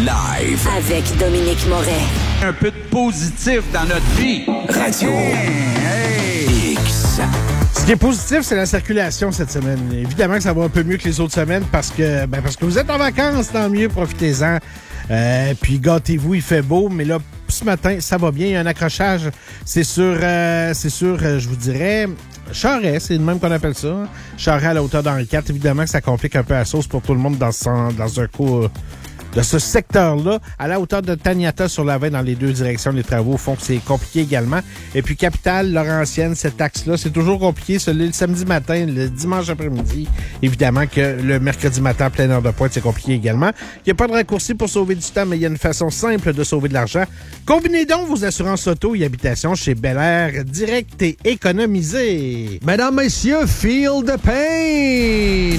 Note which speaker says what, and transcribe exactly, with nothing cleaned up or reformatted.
Speaker 1: live.
Speaker 2: Avec Dominique Moret.
Speaker 3: Un peu de positif dans notre vie.
Speaker 1: Radio X.
Speaker 4: Ce qui est positif, c'est la circulation cette semaine. Évidemment que ça va un peu mieux que les autres semaines parce que ben parce que vous êtes en vacances, tant mieux, profitez-en. Euh, puis gâtez-vous, il fait beau, mais là, ce matin, ça va bien. Il y a un accrochage. C'est sur, euh, c'est sur, euh, je vous dirais, Charest, c'est le même qu'on appelle ça. Hein? Charest à la hauteur d'Henri quatre. Évidemment que ça complique un peu la sauce pour tout le monde dans, son, dans un coup euh, de ce secteur-là. À la hauteur de Taniata sur la vingt dans les deux directions, les travaux font que c'est compliqué également. Et puis Capitale, Laurentienne, cet axe-là, c'est toujours compliqué. Celui le samedi matin, le dimanche après-midi. Évidemment que le mercredi matin, plein heure de pointe, c'est compliqué également. Il n'y a pas de raccourci pour sauver du temps, mais il y a une façon simple de sauver de l'argent. Combinez donc vos assurances auto et habitation chez Bel Air, direct et économisé.
Speaker 5: Mesdames, messieurs, feel the pain!